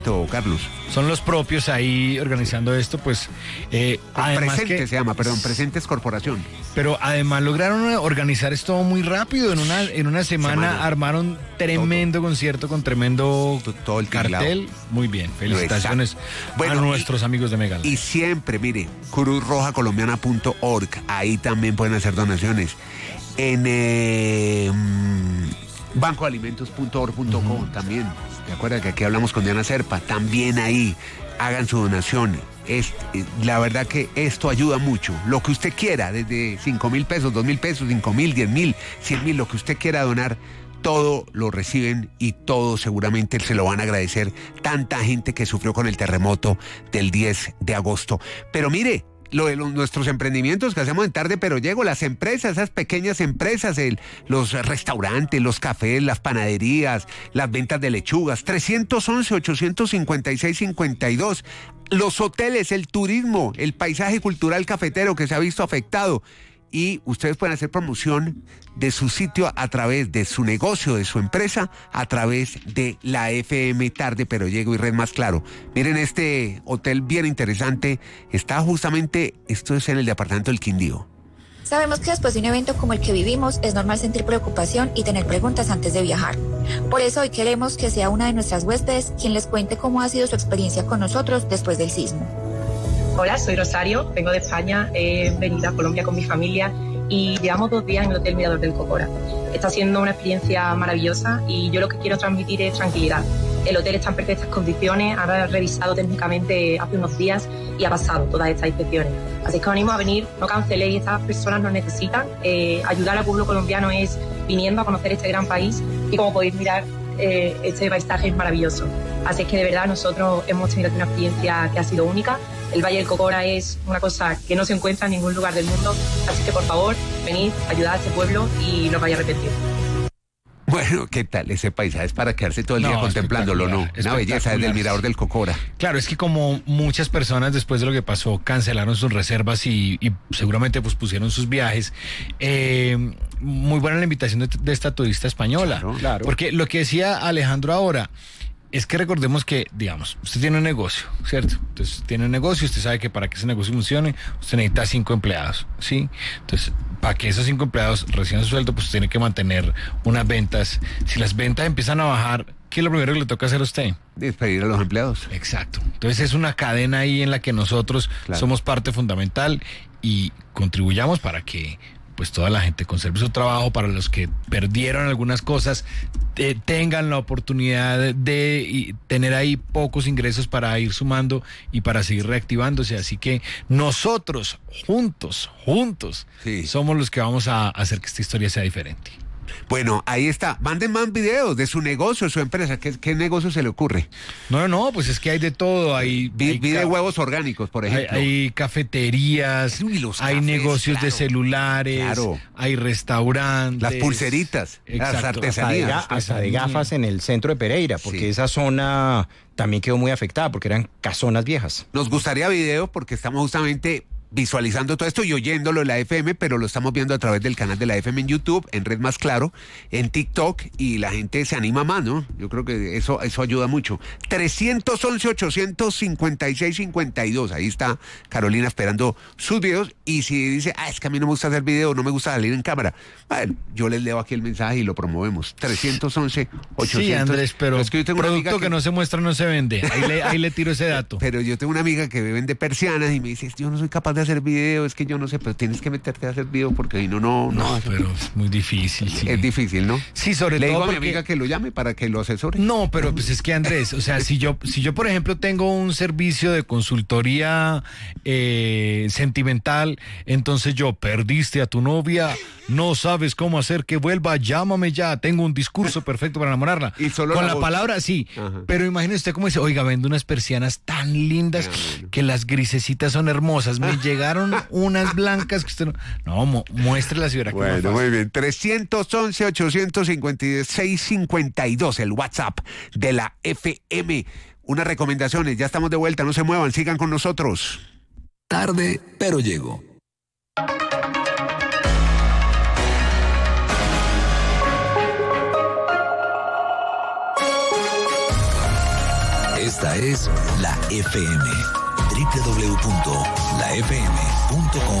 Carlos. Son los propios ahí organizando esto, pues además Presentes se llama, Presentes Corporación. Pero además lograron organizar esto muy rápido. En una semana armaron tremendo concierto con tremendo todo el cartel. Muy bien, felicitaciones a nuestros amigos de Megala. Y siempre, mire, cruzrojacolombiana.org, ahí también pueden hacer donaciones. En bancoalimentos.org.co también. ¿Te acuerdas que aquí hablamos con Diana Serpa? También ahí hagan su donación. La verdad que esto ayuda mucho. Lo que usted quiera, desde 5,000 pesos, 2,000 pesos, 5,000, 10,000, 100,000, lo que usted quiera donar, todo lo reciben y todo seguramente se lo van a agradecer. Tanta gente que sufrió con el terremoto del 10 de agosto. Pero mire, lo de nuestros emprendimientos que hacemos en Tarde Pero Llego, las empresas, esas pequeñas empresas, los restaurantes, los cafés, las panaderías, las ventas de lechugas, 311-856-52, los hoteles, el turismo, el paisaje cultural cafetero que se ha visto afectado. Y ustedes pueden hacer promoción de su sitio a través de su negocio, de su empresa, a través de la FM Tarde Pero Llego y Red Más Claro. Miren, este hotel bien interesante está justamente, esto es en el departamento del Quindío. Sabemos que después de un evento como el que vivimos es normal sentir preocupación y tener preguntas antes de viajar. Por eso hoy queremos que sea una de nuestras huéspedes quien les cuente cómo ha sido su experiencia con nosotros después del sismo. Hola, soy Rosario, vengo de España, he venido a Colombia con mi familia y llevamos 2 días en el Hotel Mirador del Cocora. Está siendo una experiencia maravillosa y yo lo que quiero transmitir es tranquilidad. El hotel está en perfectas condiciones, ha revisado técnicamente hace unos días y ha pasado todas estas inspecciones. Así que os animo a venir, no canceléis, estas personas nos necesitan. Ayudar al pueblo colombiano es viniendo a conocer este gran país y como podéis mirar, este paisaje es maravilloso. Así que de verdad nosotros hemos tenido una experiencia que ha sido única. El Valle del Cocora es una cosa que no se encuentra en ningún lugar del mundo, así que por favor, venid, ayudad a este pueblo y no os vais a arrepentir. Bueno, ¿qué tal? Ese paisaje es para quedarse todo el día contemplándolo, ¿no? Una belleza desde el Mirador del Cocora. Claro, es que como muchas personas después de lo que pasó cancelaron sus reservas y seguramente pues pusieron sus viajes, muy buena la invitación de esta turista española. Claro. Porque lo que decía Alejandro ahora, es que recordemos que, digamos, usted tiene un negocio, ¿cierto? Entonces, tiene un negocio, usted sabe que para que ese negocio funcione, usted necesita 5 empleados, ¿sí? Entonces, para que esos 5 empleados reciban su sueldo, pues tiene que mantener unas ventas. Si las ventas empiezan a bajar, ¿qué es lo primero que le toca hacer a usted? Despedir a los empleados. Exacto. Entonces, es una cadena ahí en la que nosotros somos parte fundamental y contribuyamos para que pues toda la gente conserve su trabajo, para los que perdieron algunas cosas tengan la oportunidad de tener ahí pocos ingresos para ir sumando y para seguir reactivándose. Así que nosotros juntos somos los que vamos a hacer que esta historia sea diferente. Bueno, ahí está. Manden más videos de su negocio, de su empresa. ¿Qué negocio se le ocurre? No, pues es que hay de todo. Vi de huevos orgánicos, por ejemplo. Hay cafeterías, hay negocios de celulares, hay restaurantes. Las pulseritas, las artesanías. Hasta de gafas en el centro de Pereira, porque esa zona también quedó muy afectada, porque eran casonas viejas. Nos gustaría video porque estamos justamente visualizando todo esto y oyéndolo en la FM, pero lo estamos viendo a través del canal de la FM en YouTube, en Red Más Claro, en TikTok, y la gente se anima más, ¿no? Yo creo que eso ayuda mucho. 311-856-52, ahí está Carolina esperando sus videos, y si dice, es que a mí no me gusta hacer video, no me gusta salir en cámara, bueno, yo les leo aquí el mensaje y lo promovemos. 311-800. Sí, Andrés, pero es que yo tengo producto que no se muestra no se vende, ahí le tiro ese dato. Pero yo tengo una amiga que vende persianas y me dice, yo no soy capaz de hacer video, es que yo no sé, pero tienes que meterte a hacer video porque si no. No, pero es muy difícil. Sí. Es difícil, ¿no? Sí, sobre Le todo digo a mi amiga que lo llame para que lo asesore. No, pero pues es que Andrés, o sea, si yo por ejemplo tengo un servicio de consultoría sentimental, entonces yo perdiste a tu novia, no sabes cómo hacer que vuelva, llámame ya, tengo un discurso perfecto para enamorarla. Y solo con la palabra sí. Ajá. Pero imagínese usted cómo dice, oiga, vendo unas persianas tan lindas que las grisecitas son hermosas, me llegaron unas blancas que usted no muéstrelas y verá. Bueno, muy bien. 311-856-52, el WhatsApp de la FM. Unas recomendaciones, ya estamos de vuelta, no se muevan, sigan con nosotros. Tarde, pero llego. Esta es La FM. www.lafm.com.co